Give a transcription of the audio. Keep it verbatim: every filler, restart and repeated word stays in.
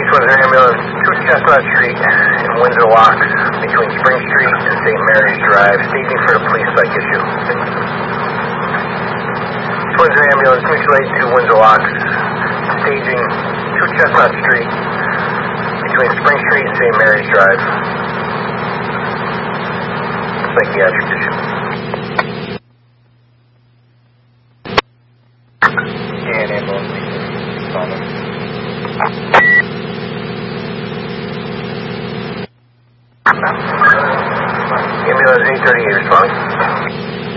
Twins ambulance, two Chestnut Street in Windsor Locks between Spring Street and Saint Mary's Drive, staging for the police psych issue. Twins ambulance, mutual aid to Windsor Locks, staging two Chestnut Street between Spring Street and Saint Mary's Drive. Psychiatric issue. And ambulance, ambulance eight thirty-eight responding.